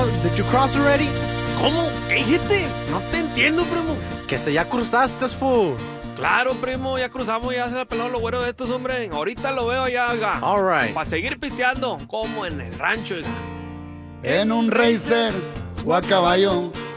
did you cross already? ¿Cómo? ¿Qué dijiste? No te entiendo, primo. Que se ya cruzaste, fool. Claro, primo, ya cruzamos, ya se la pelaron los güeros de estos, hombre. Ahorita lo veo ya, oiga. All right. Para seguir pisteando, como en el rancho, oiga. En un racer o a caballo,